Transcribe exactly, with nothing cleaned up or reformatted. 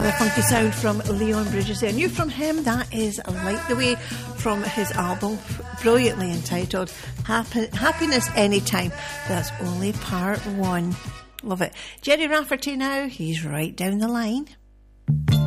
Another funky sound from Leon Bridges there. New from him, that is Light the Way from his album, brilliantly entitled Happy, Happiness Anytime. That's only part one. Love it. Jerry Rafferty now, he's right down the line.